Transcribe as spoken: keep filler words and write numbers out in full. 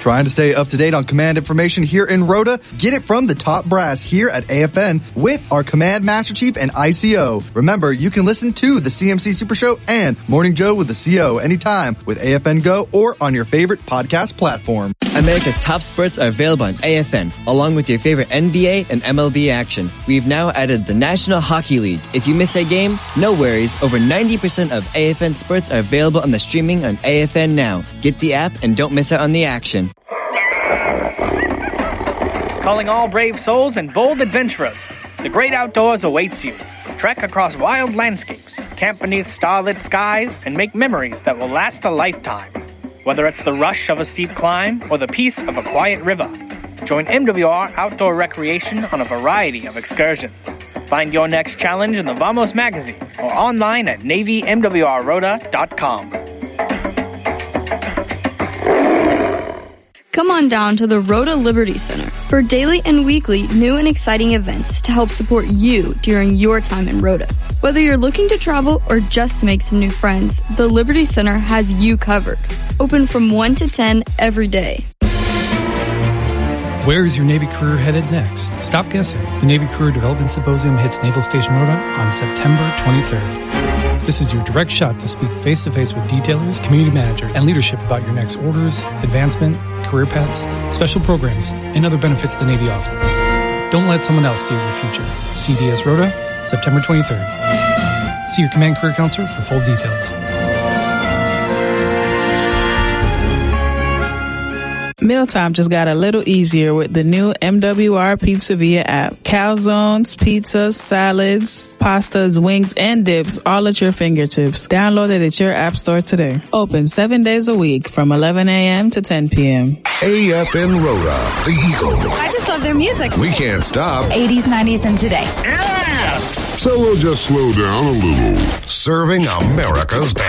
Trying to stay up to date on command information here in Rhoda? Get it from the top brass here at A F N with our Command Master Chief and I C O. Remember, you can listen to the C M C Super Show and Morning Joe with the C O anytime with A F N Go or on your favorite podcast platform. America's top sports are available on A F N, along with your favorite N B A and M L B action. We've now added the National Hockey League. If you miss a game, no worries. Over ninety percent of A F N sports are available on the streaming on A F N Now. Get the app and don't miss out on the action. Calling all brave souls and bold adventurers. The great outdoors awaits you. Trek across wild landscapes, camp beneath starlit skies, and make memories that will last a lifetime. Whether it's the rush of a steep climb or the peace of a quiet river, join M W R Outdoor Recreation on a variety of excursions. Find your next challenge in the Vamos magazine or online at Navy M W R Rhoda dot com. Come on down to the Rhoda Liberty Center for daily and weekly new and exciting events to help support you during your time in Rhoda. Whether you're looking to travel or just to make some new friends, the Liberty Center has you covered. Open from one to ten every day. Where is your Navy career headed next? Stop guessing. The Navy Career Development Symposium hits Naval Station Rhoda on September twenty-third. This is your direct shot to speak face-to-face with detailers, community manager, and leadership about your next orders, advancement, career paths, special programs, and other benefits the Navy offers. Don't let someone else steer your future. C D S Rhoda, September twenty-third. See your Command Career Counselor for full details. Mealtime just got a little easier with the new M W R Pizzeria app. Calzones, pizzas, salads, pastas, wings, and dips all at your fingertips. Download it at your app store today. Open seven days a week from eleven a.m. to ten p.m. A F N Rhoda, the Eagle. I just love their music. We can't stop. eighties, nineties, and today. Yeah! So we'll just slow down a little. Serving America's best.